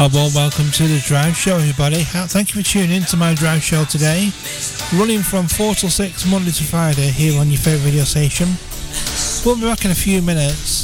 A warm welcome to the Drive Show, everybody. Thank you for tuning in to my Drive Show today. Running from 4 till 6 Monday to Friday here on your favourite radio station. We'll be back in a few minutes.